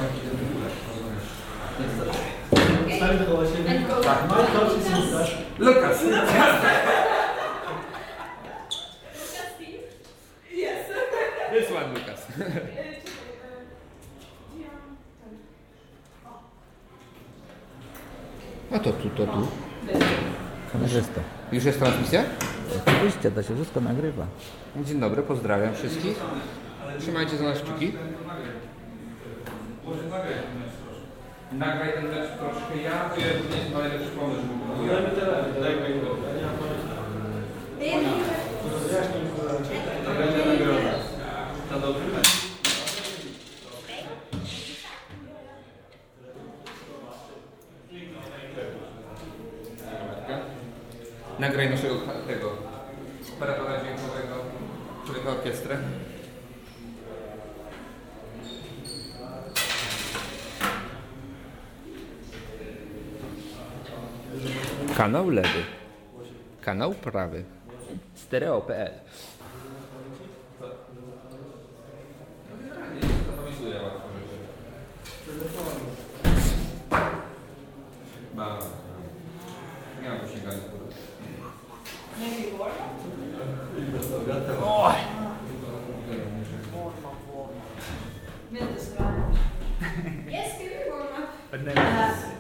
Lucas. Yes. This one, Lucas. A to tu. Kamerzysta. Już jest transmisja? Oczywiście, to się wszystko nagrywa. Dzień dobry, pozdrawiam wszystkich. Trzymajcie za nas kciuki. Nagraj ten mecz troszkę ja, bo ja nie jest najlepszy pomysł. Nagraj naszego tego operatora dźwiękowego, człowieka orkiestrę. Kanał lewy, kanał prawy, stereo.pl. Nie mam posięgania. Yes, can we warm up?